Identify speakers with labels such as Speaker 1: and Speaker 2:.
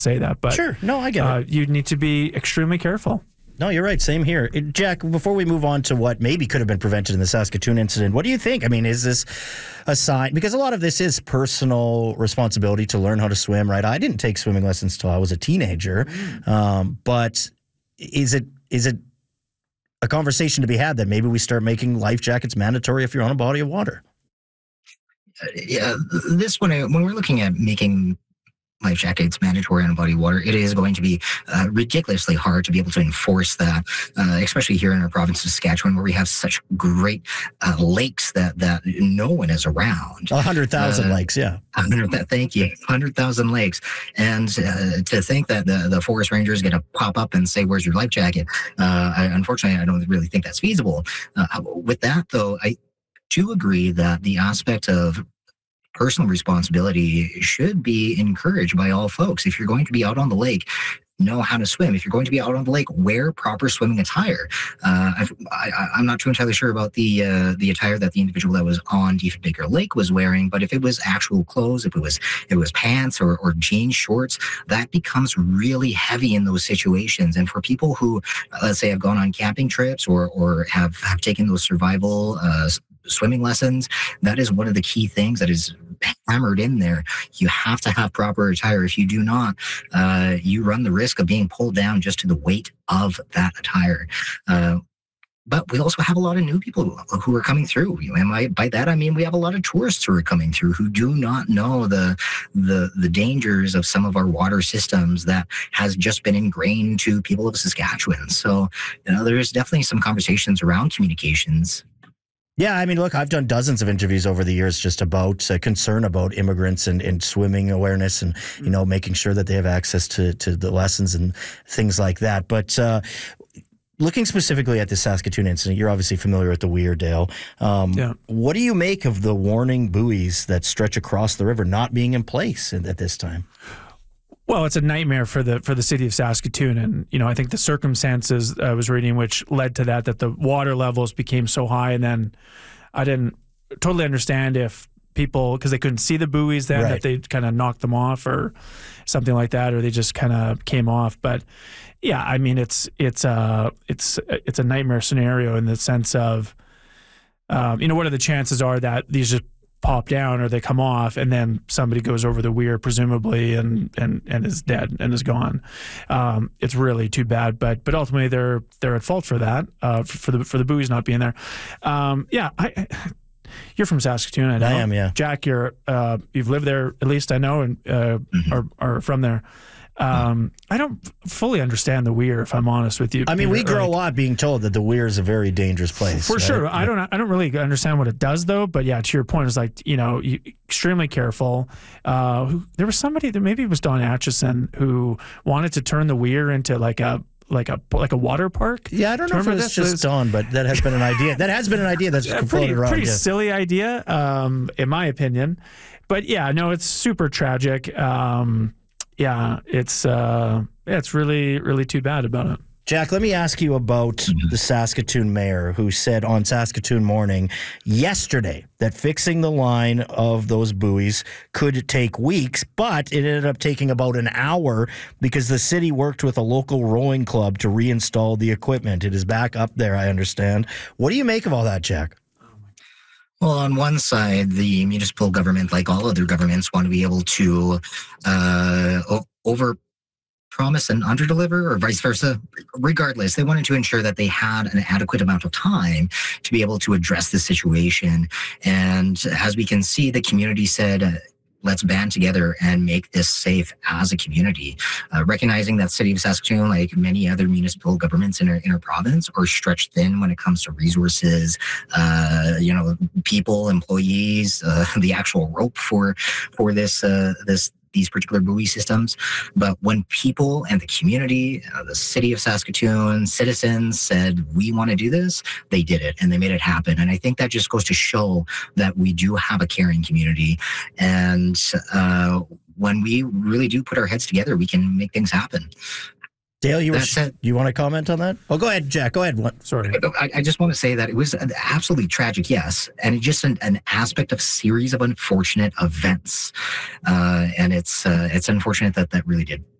Speaker 1: say that, but
Speaker 2: sure. No, I get it.
Speaker 1: You need to be extremely careful.
Speaker 2: No, you're right. Same here. Jack, before we move on to what maybe could have been prevented in the Saskatoon incident, what do you think? I mean, is this a sign? Because a lot of this is personal responsibility to learn how to swim, right? I didn't take swimming lessons till I was a teenager. But is it a conversation to be had that maybe we start making life jackets mandatory if you're on a body of water?
Speaker 3: Yeah, this one, when we're looking at making life jackets mandatory on a body of water, it is going to be ridiculously hard to be able to enforce that, especially here in our province of Saskatchewan, where we have such great lakes that no one is around.
Speaker 2: 100,000 lakes, yeah.
Speaker 3: Thank you. 100,000 lakes. And to think that the forest ranger is going to pop up and say, "Where's your life jacket?" Unfortunately, I don't really think that's feasible. With that, though, I do agree that the aspect of personal responsibility should be encouraged by all folks. If you're going to be out on the lake, know how to swim. If you're going to be out on the lake, wear proper swimming attire. I'm not too entirely sure about the attire that the individual that was on Diefenbaker Lake was wearing, but if it was actual clothes, if it was pants or jean shorts, that becomes really heavy in those situations. And for people who, let's say, have gone on camping trips or have taken those survival swimming lessons, that is one of the key things that is hammered in there. You have to have proper attire. If you do not, you run the risk of being pulled down just to the weight of that attire. But we also have a lot of new people who are coming through. And by that, I mean we have a lot of tourists who are coming through who do not know the dangers of some of our water systems that has just been ingrained to people of Saskatchewan. So, there's definitely some conversations around communications.
Speaker 2: Yeah, I mean, look, I've done dozens of interviews over the years just about concern about immigrants and swimming awareness and, making sure that they have access to the lessons and things like that. But looking specifically at the Saskatoon incident, you're obviously familiar with the Weir, Dale. What do you make of the warning buoys that stretch across the river not being in place at this time?
Speaker 1: Well, it's a nightmare for the city of Saskatoon, and I think the circumstances I was reading which led to that the water levels became so high, and then I didn't totally understand if people, because they couldn't see the buoys then, that they kind of knocked them off or something like that, or they just kind of came off. But yeah, I mean it's a nightmare scenario in the sense of what are the chances are that these just pop down or they come off and then somebody goes over the weir presumably and is dead and is gone. It's really too bad, but ultimately they're at fault for that, for the buoys not being there. You're from Saskatoon, I know.
Speaker 2: I am, yeah.
Speaker 1: Jack, you've lived there at least I know, and are from there. I don't fully understand the Weir, if I'm honest with you.
Speaker 2: I mean, we grow up being told that the Weir is a very dangerous place.
Speaker 1: For sure. I don't really understand what it does, though. But yeah, to your point, it's like, extremely careful. There was somebody, maybe it was Don Atchison, who wanted to turn the Weir into like a water park.
Speaker 2: Yeah, I don't know if it's just Don, but that has been an idea. That has been an idea that's floated around.
Speaker 1: Pretty silly idea, in my opinion. But yeah, no, it's super tragic. Yeah, it's really, really too bad about it.
Speaker 2: Jack, let me ask you about the Saskatoon mayor who said on Saskatoon Morning yesterday that fixing the line of those buoys could take weeks, but it ended up taking about an hour because the city worked with a local rowing club to reinstall the equipment. It is back up there, I understand. What do you make of all that, Jack?
Speaker 3: Well, on one side, the municipal government, like all other governments, want to be able to over-promise and under-deliver, or vice versa. Regardless, they wanted to ensure that they had an adequate amount of time to be able to address the situation. And as we can see, the community said, let's band together and make this safe as a community. Recognizing that City of Saskatoon, like many other municipal governments in our province, are stretched thin when it comes to resources, people, employees, the actual rope for these particular buoy systems. But when people and the community, the City of Saskatoon, citizens said, we want to do this, they did it and they made it happen. And I think that just goes to show that we do have a caring community. And when we really do put our heads together, we can make things happen.
Speaker 2: Dale, you want to comment on that? Oh, go ahead, Jack. Go ahead.
Speaker 1: Sorry.
Speaker 3: I just want to say that it was absolutely tragic, yes. And it's just an aspect of series of unfortunate events. And it's unfortunate that really did